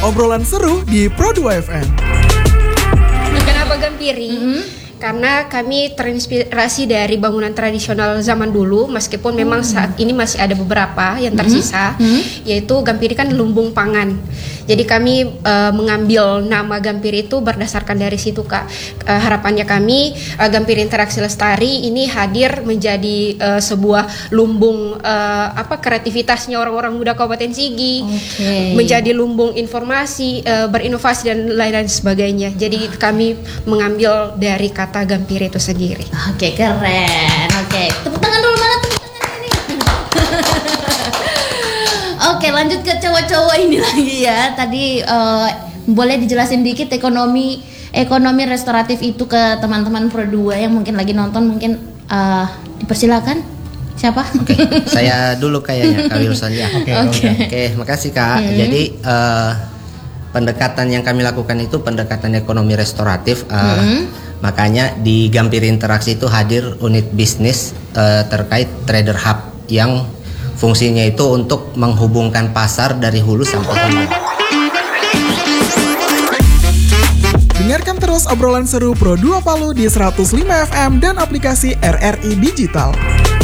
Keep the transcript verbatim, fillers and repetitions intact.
obrolan seru di Pro dua F M. Kenapa Gampiri? Mm-hmm. Karena kami terinspirasi dari bangunan tradisional zaman dulu, meskipun memang saat ini masih ada beberapa yang tersisa, mm-hmm. yaitu Gampiri kan lumbung pangan. Jadi kami uh, mengambil nama Gampiri itu berdasarkan dari situ, Kak. Uh, harapannya kami uh, Gampiri Interaksi Lestari ini hadir menjadi uh, sebuah lumbung uh, apa kreativitasnya orang-orang muda Kabupaten Sigi, okay. menjadi lumbung informasi, uh, berinovasi dan lain-lain sebagainya. Jadi kami mengambil dari kata Gampiri itu sendiri. Oke, okay, keren. Oke, okay. Tepuk tangan dulu, mana tepuk tangan ini? Oke, lanjut ke cowok-cowok ini lagi ya. Tadi uh, boleh dijelasin dikit ekonomi ekonomi restoratif itu ke teman-teman Pro dua yang mungkin lagi nonton, mungkin uh, dipersilakan. Siapa? Oke, okay. Saya dulu kayaknya Kak Wilson ya. Oke, okay, okay. okay, makasih Kak. Hmm. Jadi uh, pendekatan yang kami lakukan itu pendekatan ekonomi restoratif. Uh, hmm. Makanya di Gampiri Interaksi itu hadir unit bisnis uh, terkait Trader Hub yang fungsinya itu untuk menghubungkan pasar dari hulu sampai hilir. Dengarkan terus obrolan seru Pro dua Palu di seratus lima F M dan aplikasi R R I Digital.